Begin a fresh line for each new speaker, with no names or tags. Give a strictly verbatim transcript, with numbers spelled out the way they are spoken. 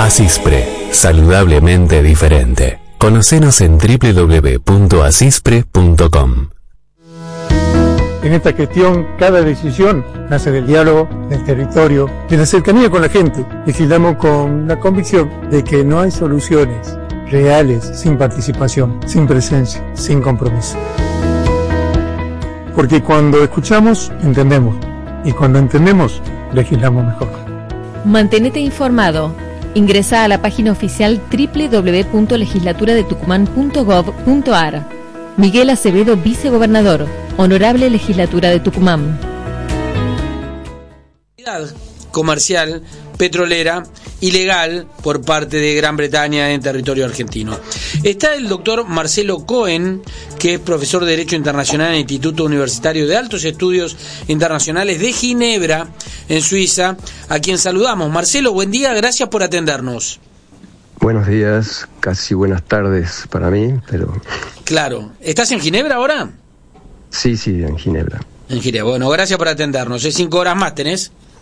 Asispre, saludablemente diferente. Conocenos en doble u doble u doble u punto asispre punto com.
En esta gestión, cada decisión nace del diálogo, del territorio, de la cercanía con la gente. Legislamos con la convicción de que no hay soluciones reales sin participación, sin presencia, sin compromiso. Porque cuando escuchamos, entendemos. Y cuando entendemos, legislamos mejor.
Mantenete informado. Ingresa a la página oficial doble u doble u doble u punto legislatura de tucumán punto gov punto ar. Miguel Acevedo, vicegobernador. Honorable Legislatura de Tucumán.
Comercial, petrolera, ilegal por parte de Gran Bretaña en territorio argentino. Está el doctor Marcelo Cohen, que es profesor de Derecho Internacional en el Instituto Universitario de Altos Estudios Internacionales de Ginebra, en Suiza, a quien saludamos. Marcelo, buen día, gracias por atendernos.
Buenos días, casi buenas tardes para mí, pero...
Claro, ¿estás en Ginebra ahora?
Sí, sí, en Ginebra.
En Ginebra, bueno, gracias por atendernos. ¿Es cinco horas más tenés?